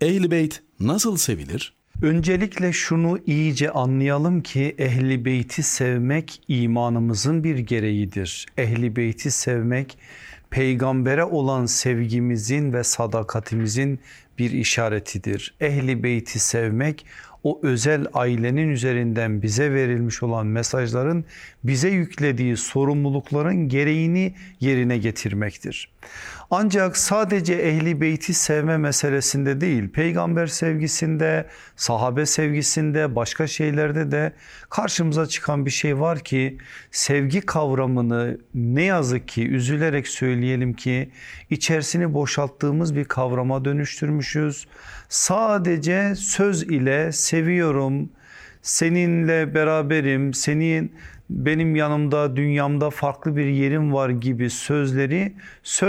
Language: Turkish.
Ehl-i Beyt nasıl sevilir? Öncelikle şunu iyice anlayalım ki Ehl-i Beyt'i sevmek imanımızın bir gereğidir. Ehl-i Beyt'i sevmek peygambere olan sevgimizin ve sadakatimizin bir işaretidir. Ehl-i Beyt'i sevmek o özel ailenin üzerinden bize verilmiş olan mesajların bize yüklediği sorumlulukların gereğini yerine getirmektir. Ancak sadece Ehl-i Beyt'i sevme meselesinde değil, peygamber sevgisinde, sahabe sevgisinde, başka şeylerde de karşımıza çıkan bir şey var ki sevgi kavramını ne yazık ki üzülerek söyleyelim ki içerisini boşalttığımız bir kavrama dönüştürmüşüz. Sadece söz ile seviyorum, seninle beraberim, senin benim yanımda, dünyamda farklı bir yerim var gibi sözleri